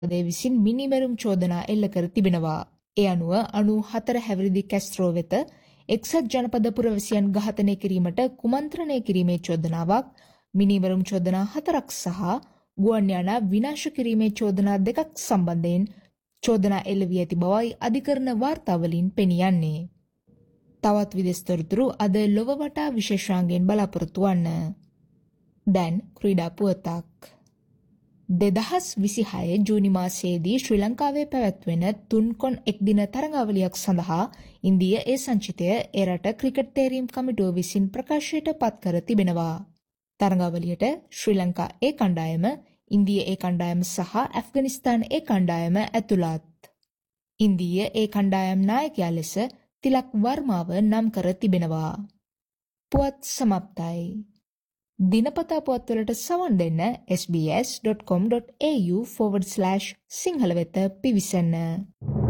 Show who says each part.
Speaker 1: දේ විසින් මිනිමෙරුම් චෝදනා එල්ල කර තිබෙනවා. ඒ අනුව 94 හැවිරිදි කැස්ට්‍රෝ වෙත එක්සත් ජනපද පුරවැසියන් ඝාතනය කිරීමට කුමන්ත්‍රණය කිරීමේ චෝදනාවක්, මිනිමෙරුම් චෝදනා 4ක් සහ ගුවන් යානා විනාශ කිරීමේ චෝදනා 2ක් සම්බන්ධයෙන් චෝදනා එල්ල වී ඇති බවයි අධිකරණ වාර්තාවලින් පෙනී යන්නේ. තවත් විදේශ තොරතුරු අද ලොව වටා විශේෂාංගයෙන් බලාපොරොත්තු වන්න. දැන් ක්‍රීඩා පුවතක්. 2026 ජූනි මාසයේදී ශ්‍රී ලංකාවේ පැවැත්වෙන තුන්කොන් එක්දින තරඟාවලියක් සඳහා ඉන්දීය ඒ සංචිතය එරට ක්‍රිකට් තේරීම් කමිටුව විසින් ප්‍රකාශයට පත් කර තිබෙනවා. තරඟාවලියට ශ්‍රී ලංකා ඒ කණ්ඩායම, ඉන්දීය ඒ කණ්ඩායම සහ ඇෆ්ගනිස්තාන ඒ කණ්ඩායම ඇතුළත්. ඉන්දීය ඒ කණ්ඩායම් නායකයා ලෙස තිලක් වර්මාව නම් කර තිබෙනවා. පුවත් සමප්තයි. දිනපතා පුවත්වලට සවන් දෙන්න sbs.com.au/සිංහල වෙත පිවිසන්න.